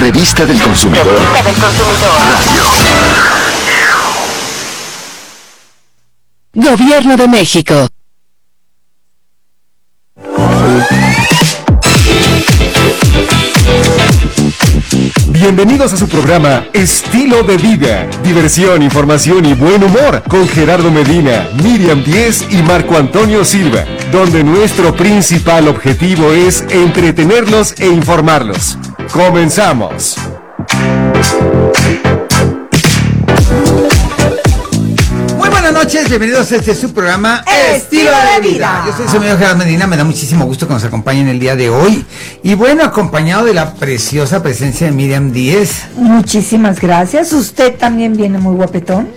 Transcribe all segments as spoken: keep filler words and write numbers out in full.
Revista del Consumidor. Revista del Consumidor. Radio. Gobierno de México. Bienvenidos a su programa Estilo de Vida, diversión, información y buen humor con Gerardo Medina, Miriam Díez y Marco Antonio Silva, donde nuestro principal objetivo es entretenerlos e informarlos. ¡Comenzamos! Buenas noches, bienvenidos a este su programa Estilo de Vida. Yo soy su amigo Gerardo Medina, me da muchísimo gusto que nos acompañen el día de hoy. Y bueno, acompañado de la preciosa presencia de Miriam Díez. Muchísimas gracias, usted también viene muy guapetón.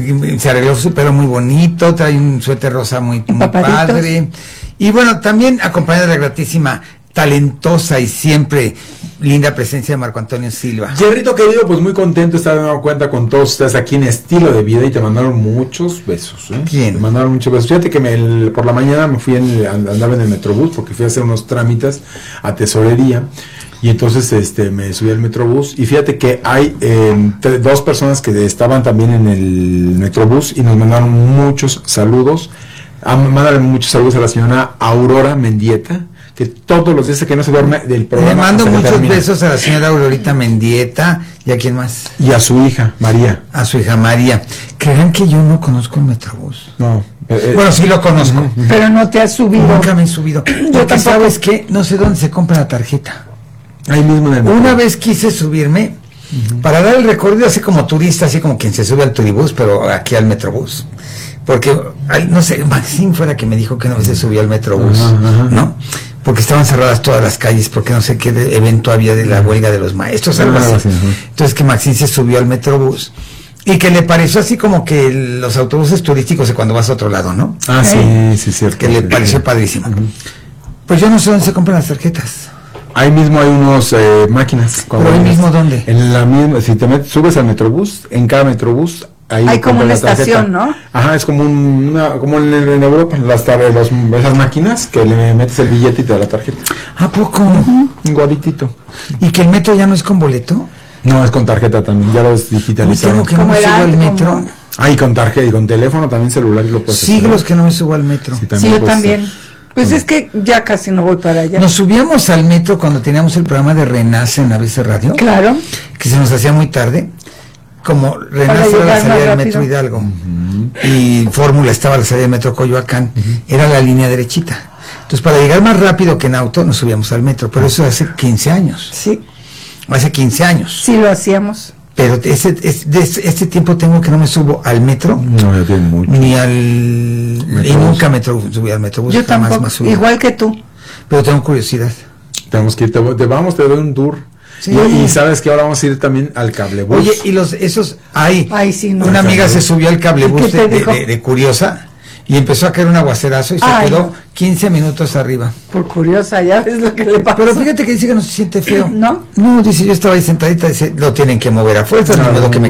Se arregló su pelo muy bonito, trae un suéter rosa muy, muy padre. Y bueno, también acompañado de la gratísima, talentosa y siempre linda presencia de Marco Antonio Silva. Jerrito querido, pues muy contento de estar dando cuenta con todos ustedes aquí en Estilo de Vida y te mandaron muchos besos, ¿eh? ¿Quién? Te mandaron muchos besos. Fíjate que me, el, por la mañana me fui en el, andaba en el Metrobús porque fui a hacer unos trámites a tesorería y entonces este me subí al Metrobús y fíjate que hay eh, tres, dos personas que estaban también en el Metrobús y nos mandaron muchos saludos. Ah, mandaron muchos saludos a la señora Aurora Mendieta, que todos los días que no se duerme del programa. Le mando muchos besos a la señora Aurorita Mendieta y a quién más. Y a su hija, María. A su hija María. ¿Creerán que yo no conozco el Metrobús? No. Eh, bueno, sí lo conozco. Uh-huh. Pero no te has subido. Nunca me he subido. Yo tampoco. ¿Sabes qué? No sé dónde se compra la tarjeta. Ahí mismo en el Una Metrobús. vez quise subirme uh-huh. para dar el recorrido así como turista, así como quien se sube al turibús, pero aquí al Metrobús. Porque, no sé, Maxine fue la que me dijo que no se subía al Metrobús, uh-huh, uh-huh. ¿no? Porque estaban cerradas todas las calles, porque no sé qué de evento había de la huelga de los maestros, algo así. Uh-huh. Entonces que Maxine se subió al Metrobús y que le pareció así como que los autobuses turísticos de cuando vas a otro lado, ¿no? Ah, ¿Eh? sí, sí, cierto. Que le pareció padrísimo. Uh-huh. Pues yo no sé dónde se compran las tarjetas. Ahí mismo hay unos eh, máquinas. ¿Pero ahí mismo dónde? En la misma, si te metes, subes al Metrobús, en cada Metrobús Ahí hay como una estación, ¿no? Ajá, es como un, una, como en, en Europa, las, los, esas máquinas que le metes el billete y te da la tarjeta. ¿A poco? Uh-huh. Un guaditito. ¿Y que el metro ya no es con boleto? No, es con tarjeta también, ya lo es digitalizado. Tengo que no me subo al metro. Como... Ah, y con tarjeta, y con teléfono también celular y lo puedes hacer. Siglos que no me subo al metro. Sí, sí yo también. Ser. Pues es que ya casi no voy para allá. Nos subíamos al metro cuando teníamos el programa de Renace en A B C Radio. Claro. Que se nos hacía muy tarde. Como Renace era la salida del Metro Hidalgo uh-huh. y Fórmula estaba la salida del Metro Coyoacán, uh-huh. era la línea derechita. Entonces, para llegar más rápido que en auto, nos subíamos al metro, pero eso hace quince años. Sí. Hace quince años. Sí, lo hacíamos. Pero ese, es, de este tiempo tengo que no me subo al metro. No, ya tiene mucho. Ni al... Metrobús. Y nunca me subí al Metrobús. Yo tampoco, más igual que tú. Pero tengo curiosidad. Tenemos que ir, te, te vamos, te doy un tour. Sí. Y, y sabes que ahora vamos a ir también al cablebús. Oye, y los esos ay, ay sí, no. Una amiga se subió al cablebús de, de, de, de curiosa y empezó a caer un aguacerazo y se ay, quedó quince minutos arriba. Por curiosa, ya ves lo que le pasa. Pero fíjate que dice que no se siente feo. ¿No? No, dice, yo estaba ahí sentadita, dice, lo tienen que mover a fuerza, no, no, no que me